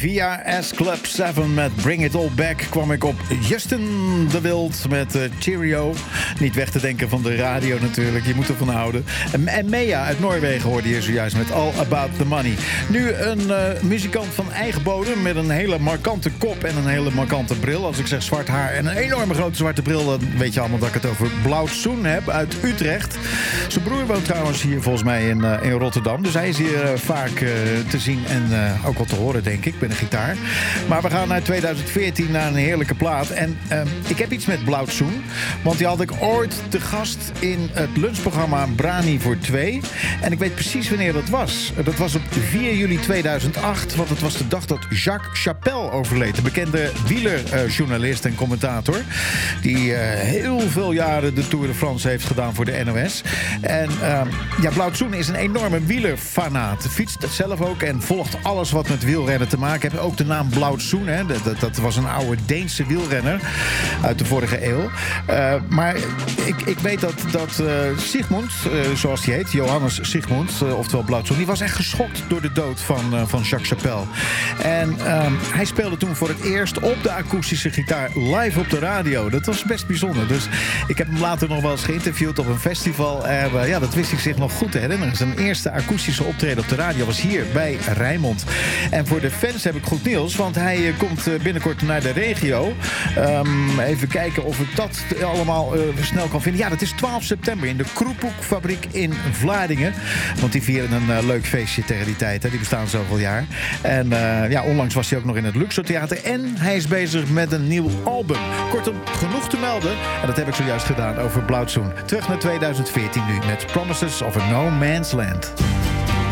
Via S Club 7 met Bring It All Back kwam ik op Justin de Wild met Cheerio. Niet weg te denken van de radio natuurlijk, je moet ervan houden. En Mea uit Noorwegen hoorde je zojuist met All About The Money. Nu een muzikant van eigen bodem met een hele markante kop en een hele markante bril. Als ik zeg zwart haar en een enorme grote zwarte bril, dan weet je allemaal dat ik het over Blauw Tsoen heb uit Utrecht. Zijn broer woont trouwens hier volgens mij in Rotterdam. Dus hij is hier vaak te zien en ook wel te horen, denk ik, met een gitaar. Maar we gaan naar 2014 naar een heerlijke plaat. En ik heb iets met Blauw Tsoen. Want die had ik ooit te gast in het lunchprogramma Brani voor 2. En ik weet precies wanneer dat was. Dat was op 4 juli 2008. Want het was de dag dat Jacques Chapelle overleed. De bekende wielerjournalist en commentator. Die heel veel jaren de Tour de France heeft gedaan voor de NOS. En Blauw Tsoen is een enorme wielerfanaat. Fietst het zelf ook en volgt alles wat met wielrennen te maken heeft. Ook de naam Blauw Tsoen, hè. Dat was een oude Deense wielrenner uit de vorige eeuw. Maar ik weet dat Sigmund, zoals hij heet, Johannes Sigmund, oftewel Blauw Tsoen, die was echt geschokt door de dood van Jacques Chapelle. En hij speelde toen voor het eerst op de akoestische gitaar live op de radio. Dat was best bijzonder. Dus ik heb hem later nog wel eens geïnterviewd op een festival. En dat wist ik zich nog goed te herinneren. Zijn eerste akoestische optreden op de radio was hier bij Rijnmond. En voor de fans heb ik goed nieuws, want hij komt binnenkort naar de regio. Even kijken of ik dat allemaal snel kan vinden. Ja, dat is 12 september in de Kroephoekfabriek in Vlaardingen. Want die vieren een leuk feestje tegen die tijd. Hè. Die bestaan zoveel jaar. En onlangs was hij ook nog in het Luxor Theater. En hij is bezig met een nieuw album. Kortom, genoeg te melden. En dat heb ik zojuist gedaan over Blauw Tsoen. Terug naar 2014 nu met Promises of a No Man's Land.